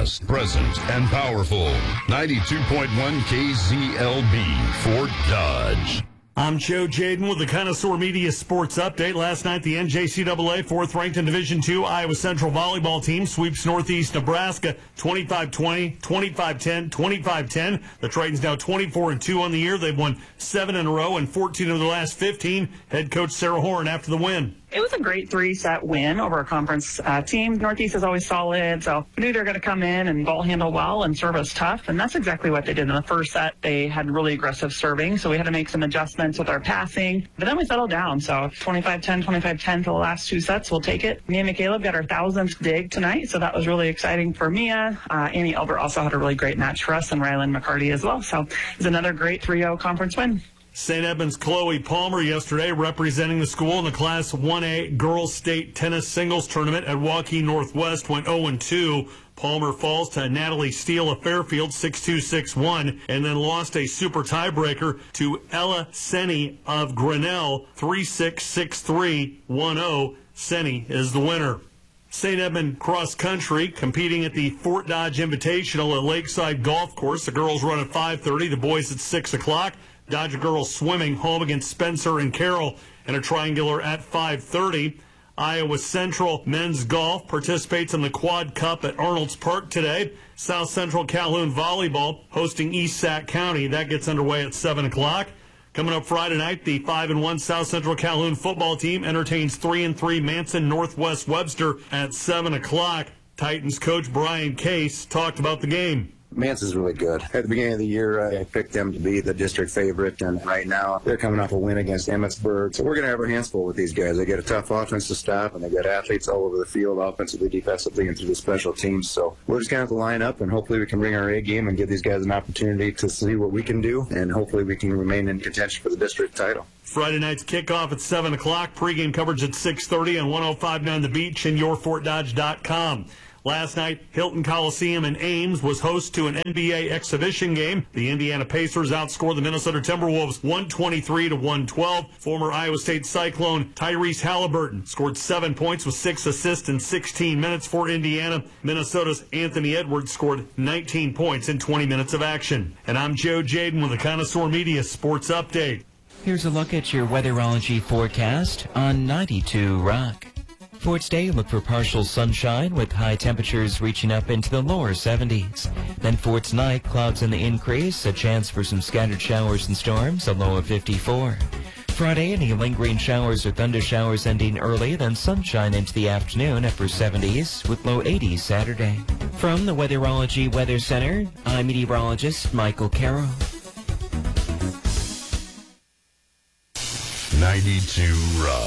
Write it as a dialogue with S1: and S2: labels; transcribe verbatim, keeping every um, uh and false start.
S1: past, present, and powerful. ninety-two point one K Z L B, Fort Dodge.
S2: I'm Joe Jaden with the Connoisseur Media Sports Update. Last night, the N J C double A fourth-ranked in Division two Iowa Central volleyball team sweeps Northeast Nebraska twenty-five twenty, twenty-five ten, twenty-five ten. The Tritons now twenty-four and two on the year. They've won seven in a row and fourteen of the last fifteen. Head coach Sarah Horn after the win.
S3: It was a great three-set win over a conference uh, team. Northeast is always solid, so we knew they were going to come in and ball handle well and serve us tough, and that's exactly what they did. In the first set, they had really aggressive serving, so we had to make some adjustments with our passing, but then we settled down. So twenty-five ten, twenty-five ten for the last two sets, we'll take it. Me and Michaela got our thousandth dig tonight, so that was really exciting for Mia. Uh, Annie Elbert also had a really great match for us, and Rylan McCarty as well, so it was another great three oh conference win.
S2: Saint Edmunds' Chloe Palmer yesterday representing the school in the Class one A Girls State Tennis Singles Tournament at Waukee Northwest went oh and two. Palmer falls to Natalie Steele of Fairfield six two, six one and then lost a super tiebreaker to Ella Senni of Grinnell three six, six three, one oh. Senni is the winner. Saint Edmund Cross Country competing at the Fort Dodge Invitational at Lakeside Golf Course. The girls run at five thirty, the boys at six o'clock. Dodger girls swimming home against Spencer and Carroll in a triangular at five thirty. Iowa Central men's golf participates in the Quad Cup at Arnold's Park today. South Central Calhoun volleyball hosting East Sac County. That gets underway at seven o'clock. Coming up Friday night, the five and one South Central Calhoun football team entertains three and three Manson Northwest Webster at seven o'clock. Titans coach Brian Case talked about the game.
S4: Manson's really good. At the beginning of the year, uh, I picked them to be the district favorite, and right now they're coming off a win against Emmetsburg. So we're going to have our hands full with these guys. They get a tough offense to stop, and they got athletes all over the field, offensively, defensively, and through the special teams. So we're just going to have to line up, and hopefully we can bring our A game and give these guys an opportunity to see what we can do, and hopefully we can remain in contention for the district title.
S2: Friday night's kickoff at seven o'clock. Pregame coverage at six thirty on one oh five point nine The Beach and your fort dodge dot com. Last night, Hilton Coliseum in Ames was host to an N B A exhibition game. The Indiana Pacers outscored the Minnesota Timberwolves one twenty-three to one twelve. Former Iowa State Cyclone Tyrese Halliburton scored seven points with six assists in sixteen minutes for Indiana. Minnesota's Anthony Edwards scored nineteen points in twenty minutes of action. And I'm Joe Jaden with the Connoisseur Media Sports Update.
S5: Here's a look at your weatherology forecast on ninety-two Rock. For today, look for partial sunshine with high temperatures reaching up into the lower seventies. Then for tonight, clouds in the increase, a chance for some scattered showers and storms, a low of fifty-four. Friday, any lingering showers or thunder showers ending early, then sunshine into the afternoon, upper seventies, with low eighties Saturday. From the Weatherology Weather Center, I'm meteorologist Michael Carroll.
S1: ninety-two Rock.